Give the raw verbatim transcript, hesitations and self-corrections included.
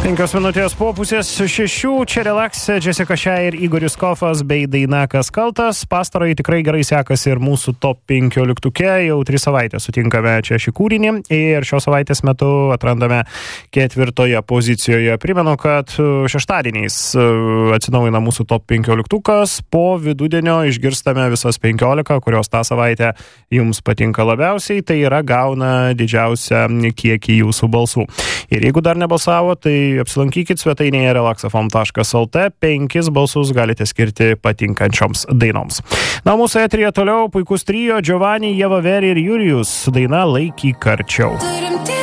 Penkios minutės po pusės šešių, čia Relax, Jessica Shai ir Igoris Kofas bei daina Kas kaltas. Pastaroji tikrai gerai sekasi ir mūsų top penkioliktuke, jau tris savaitės sutinkame čia šį kūrinį ir šios savaitės metu atrandame ketvirtoje pozicijoje. Primenu, kad šeštadieniais atsinaujina mūsų top penkioliktukas, po vidudienio išgirstame visas penkiolika, kurios tą savaitę jums patinka labiausiai, tai yra gauna didžiausią kiekį jūsų balsų. Ir jeigu dar nebalsavo, tai apsilankykit svetainėje relax f m taškas l t, penkis balsus galite skirti patinkančioms dainoms. Na, mūsų eteryje toliau puikus trio Giovanni, Ieva Veri ir Jurijus, daina Laikyk arčiau.